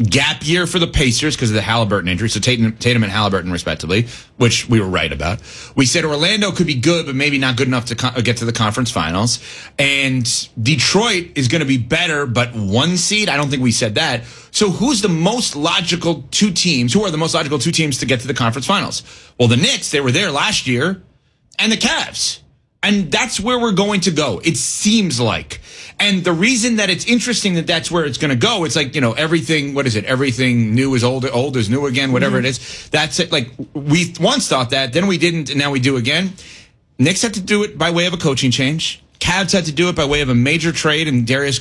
gap year for the Pacers because of the Halliburton injury. So Tatum and Halliburton, respectively, which we were right about. We said Orlando could be good, but maybe not good enough to get to the conference finals. And Detroit is going to be better, but 1 seed. I don't think we said that. So who's the most logical 2 teams? Who are the most logical 2 teams to get to the conference finals? Well, the Knicks, they were there last year, and the Cavs. And that's where we're going to go, it seems like. And the reason that it's interesting that that's where it's going to go, it's like, everything, what is it? Everything new is old is new again, whatever it is. That's it. Like, we once thought that, then we didn't, and now we do again. Knicks had to do it by way of a coaching change. Cavs had to do it by way of a major trade and Darius